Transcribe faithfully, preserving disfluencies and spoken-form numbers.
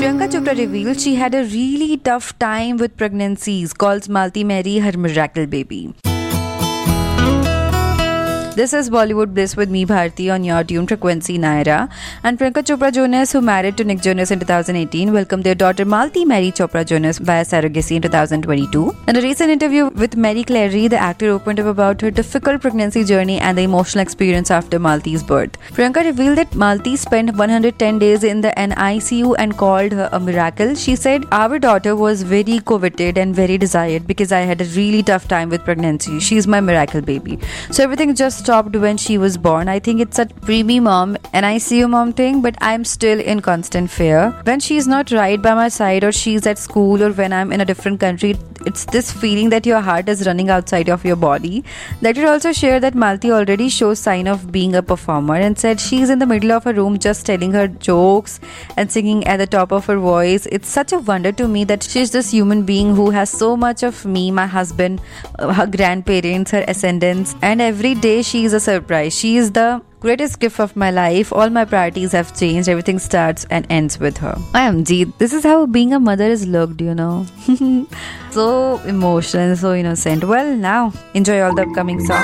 Priyanka Chopra revealed she had a really tough time with pregnancies, calls Malti Mary her miracle baby. This is Bollywood Bliss with me, Bharti, on your tune frequency Naira. And Priyanka Chopra Jonas, who married to Nick Jonas in two thousand eighteen, welcomed their daughter Malti Mary Chopra Jonas via surrogacy in two thousand twenty-two. In a recent interview with Marie Claire, the actor opened up about her difficult pregnancy journey and the emotional experience after Malti's birth. Priyanka revealed that Malti spent one hundred ten days in the N I C U and called her a miracle. She said, "Our daughter was very coveted and very desired because I had a really tough time with pregnancy. She's my miracle baby. So everything just stopped when she was born. I think it's a preemie mom and I C U mom thing, but I'm still in constant fear. When she's not right by my side or she's at school or when I'm in a different country, it's this feeling that your heart is running outside of your body." Let her also share that Malti already shows sign of being a performer and said she's in the middle of a room just telling her jokes and singing at the top of her voice. It's such a wonder to me that she's this human being who has so much of me, my husband, her grandparents, her ascendants, and every day she is a surprise. She is the greatest gift of my life. All my priorities have changed. Everything starts and ends with her. I am Jeet. This is how being a mother is looked, you know. So emotional and so innocent. Well, now enjoy all the upcoming songs.